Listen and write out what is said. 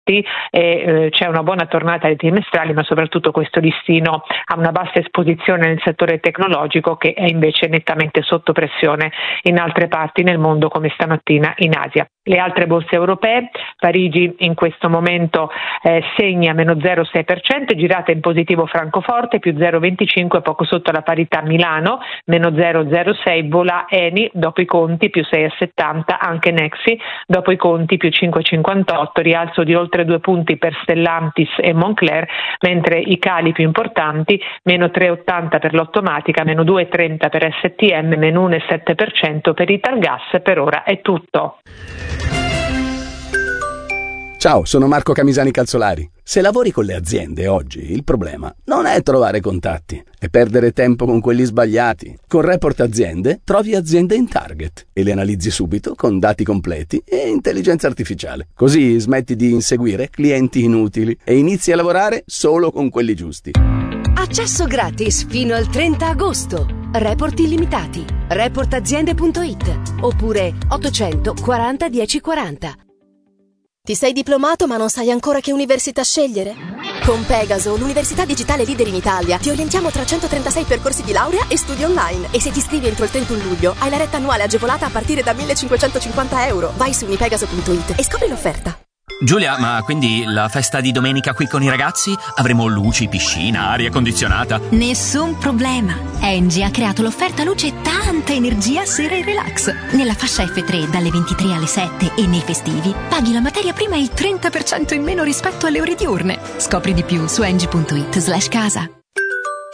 e c'è una buona tornata dei trimestrali, ma soprattutto questo listino ha una bassa esposizione nel settore tecnologico, che è invece nettamente sotto pressione in altre parti nel mondo, come stamattina in Asia. Le altre borse europee, Parigi in questo momento segna meno 0,6%, girata in positivo Francoforte più 0,25, poco sotto la parità Milano, meno 0,06, vola Eni dopo i conti più 6,70, anche Nexi dopo i conti più 5,58, rialzo di oltre 2 punti per Stellantis e Moncler, mentre i cali più importanti meno 3,80 per l'Ottomatica, meno 2,30 per STM, meno 1,7% per Italgas. Per ora è tutto. Ciao, sono Marco Camisani Calzolari. Se lavori con le aziende oggi, il problema non è trovare contatti, è perdere tempo con quelli sbagliati. Con Report Aziende trovi aziende in target e le analizzi subito con dati completi e intelligenza artificiale. Così smetti di inseguire clienti inutili e inizi a lavorare solo con quelli giusti. Accesso gratis fino al 30 agosto. Report illimitati. Reportaziende.it oppure 840 1040. Ti sei diplomato ma non sai ancora che università scegliere? Con Pegaso, l'università digitale leader in Italia, ti orientiamo tra 136 percorsi di laurea e studi online. E se ti iscrivi entro il 31 luglio, hai la retta annuale agevolata a partire da €1.550. Vai su unipegaso.it e scopri l'offerta. Giulia, ma quindi la festa di domenica qui con i ragazzi? Avremo luci, piscina, aria condizionata? Nessun problema. Engie ha creato l'offerta luce e tanta energia sera e relax. Nella fascia F3 dalle 23 alle 7 e nei festivi paghi la materia prima il 30% in meno rispetto alle ore diurne. Scopri di più su engie.it/casa.